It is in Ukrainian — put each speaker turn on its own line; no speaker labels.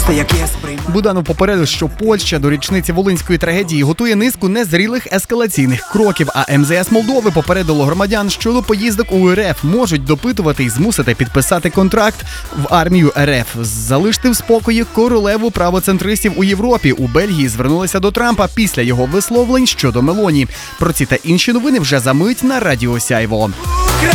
Просто як я сприймаю.
Буданов попередив, що Польща до річниці волинської трагедії готує низку незрілих ескалаційних кроків, а МЗС Молдови попередило громадян, що до поїздок у РФ можуть допитувати і змусити підписати контракт в армію РФ. Залишити в спокої королеву правоцентристів у Європі. У Бельгії звернулися до Трампа після його висловлень щодо Мелоні. Про ці та інші новини вже за мить на Радіо Сяйво.